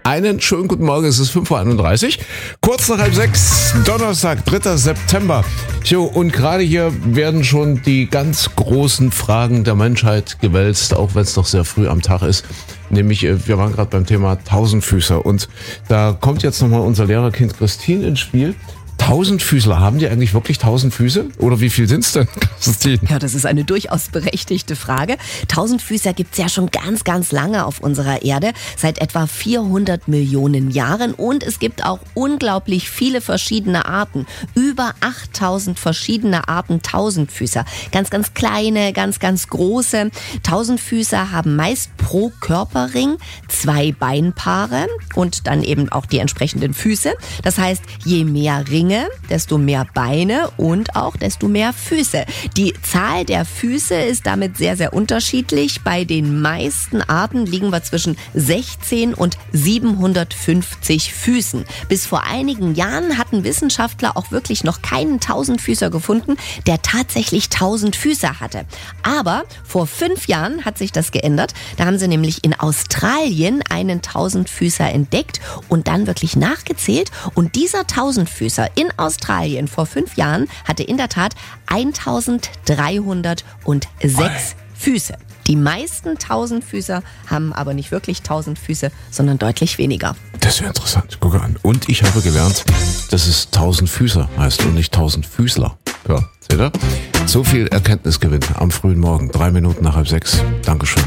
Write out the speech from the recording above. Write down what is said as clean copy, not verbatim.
Einen schönen guten Morgen, es ist 5.31 Uhr, kurz nach 5:30, Donnerstag, 3. September. So, und gerade hier werden schon die ganz großen Fragen der Menschheit gewälzt, auch wenn es noch sehr früh am Tag ist. Nämlich, wir waren gerade beim Thema Tausendfüßer und da kommt jetzt nochmal unser Lehrerkind Christine ins Spiel. Tausendfüßler, haben die eigentlich wirklich 1000 Füße? Oder wie viel sind's denn, Christine? Ja, das ist eine durchaus berechtigte Frage. Tausendfüßer gibt's ja schon ganz, ganz lange auf unserer Erde, seit etwa 400 Millionen Jahren. Und es gibt auch unglaublich viele verschiedene Arten. Über 8000 verschiedene Arten Tausendfüßer. Ganz, ganz kleine, ganz, ganz große. Tausendfüßer haben meist pro Körperring 2 Beinpaare und dann eben auch die entsprechenden Füße. Das heißt, je mehr Ringe, desto mehr Beine und auch desto mehr Füße. Die Zahl der Füße ist damit sehr, sehr unterschiedlich. Bei den meisten Arten liegen wir zwischen 16 und 750 Füßen. Bis vor einigen Jahren hatten Wissenschaftler auch wirklich noch keinen Tausendfüßer gefunden, der tatsächlich 1000 Füße hatte. Aber vor 5 Jahren hat sich das geändert. Da haben sie nämlich in Australien einen Tausendfüßer entdeckt und dann wirklich nachgezählt. Und dieser Tausendfüßer in Australien vor 5 Jahren hatte in der Tat 1306 Füße. Die meisten Tausendfüßer haben aber nicht wirklich 1000 Füße, sondern deutlich weniger. Das ist ja interessant, guck an. Und ich habe gelernt, dass es Tausendfüßer heißt und nicht Tausendfüßler. Ja, seht ihr? So viel Erkenntnisgewinn am frühen Morgen, 3 Minuten nach 5:30. Dankeschön.